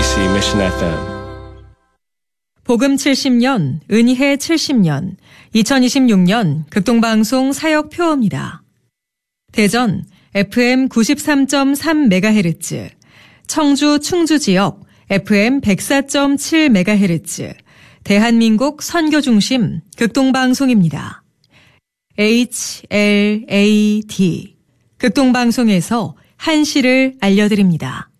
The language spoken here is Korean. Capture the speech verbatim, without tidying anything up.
에이비씨 Mission 에프엠. 복음 칠십 년, 은혜 칠십 년, 이천이십육 년 극동방송 사역표어입니다. 대전 에프엠 구십삼 점 삼 메가헤르츠, 청주 충주지역 에프엠 백사 점 칠 메가헤르츠, 대한민국 선교중심 극동방송입니다. 에이치 엘 에이 디, 극동방송에서 한시를 알려드립니다.